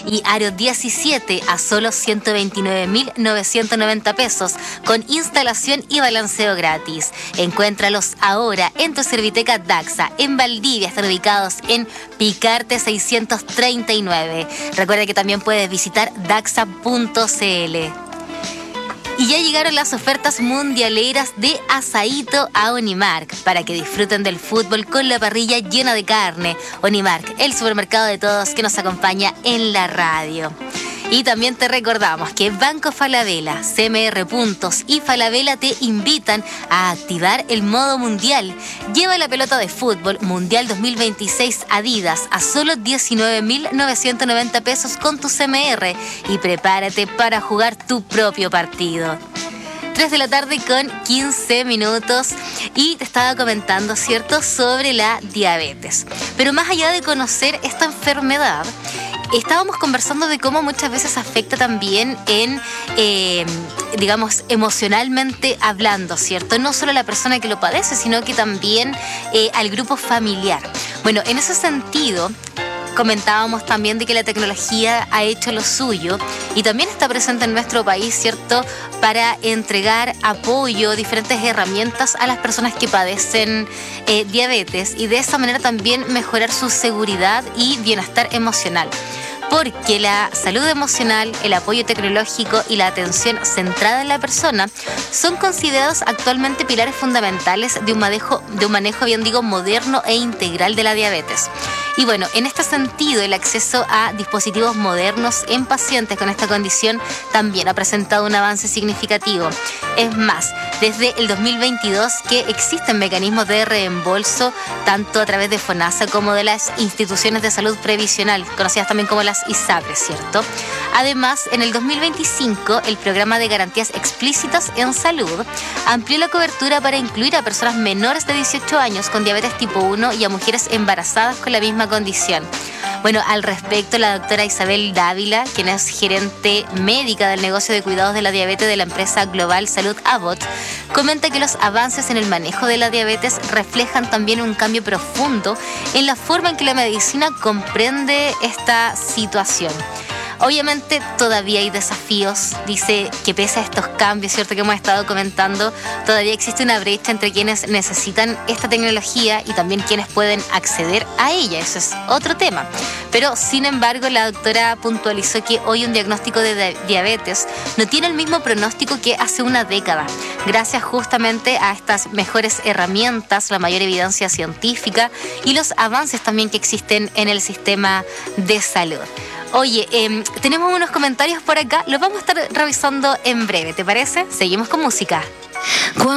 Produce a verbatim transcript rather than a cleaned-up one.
y Aro diecisiete a solo ciento veintinueve mil novecientos noventa pesos con instalación y balanceo gratis. Encuéntralos ahora en tu Serviteca Daxa. En Valdivia están ubicados en Picarte seiscientos treinta y nueve. Recuerda que también puedes visitar daxa punto cl. Y ya llegaron las ofertas mundialeras de Asaíto a Unimark para que disfruten del fútbol con la parrilla llena de carne. Unimark, el supermercado de todos que nos acompaña en la radio. Y también te recordamos que Banco Falabella, C M R Puntos y Falabella te invitan a activar el modo mundial. Lleva la pelota de fútbol Mundial dos mil veintiséis Adidas a solo diecinueve mil novecientos noventa pesos con tu C M R y prepárate para jugar tu propio partido. tres de la tarde con quince minutos y te estaba comentando, ¿cierto?, sobre la diabetes. Pero más allá de conocer esta enfermedad, estábamos conversando de cómo muchas veces afecta también en, eh, digamos, emocionalmente hablando, ¿cierto? No solo a la persona que lo padece, sino que también eh, al grupo familiar. Bueno, en ese sentido, comentábamos también de que la tecnología ha hecho lo suyo y también está presente en nuestro país, ¿cierto?, para entregar apoyo, diferentes herramientas a las personas que padecen eh, diabetes y de esa manera también mejorar su seguridad y bienestar emocional. Porque la salud emocional, el apoyo tecnológico y la atención centrada en la persona son considerados actualmente pilares fundamentales de un manejo, de un manejo, bien digo, moderno e integral de la diabetes. Y bueno, en este sentido, el acceso a dispositivos modernos en pacientes con esta condición también ha presentado un avance significativo. Es más, desde el dos mil veintidós que existen mecanismos de reembolso tanto a través de FONASA como de las instituciones de salud previsional, conocidas también como las ISAPRES, ¿cierto? Además, en el dos mil veinticinco, el programa de garantías explícitas en salud amplió la cobertura para incluir a personas menores de dieciocho años con diabetes tipo uno y a mujeres embarazadas con la misma condición. Bueno, al respecto, la doctora Isabel Dávila, quien es gerente médica del negocio de cuidados de la diabetes de la empresa Global Salud Abbott, comenta que los avances en el manejo de la diabetes reflejan también un cambio profundo en la forma en que la medicina comprende esta situación. Obviamente todavía hay desafíos, dice que pese a estos cambios, ¿cierto?, que hemos estado comentando, todavía existe una brecha entre quienes necesitan esta tecnología y también quienes pueden acceder a ella. Eso es otro tema. Pero, sin embargo, la doctora puntualizó que hoy un diagnóstico de diabetes no tiene el mismo pronóstico que hace una década, gracias justamente a estas mejores herramientas, la mayor evidencia científica y los avances también que existen en el sistema de salud. Oye, eh, tenemos unos comentarios por acá, los vamos a estar revisando en breve, ¿te parece? Seguimos con música.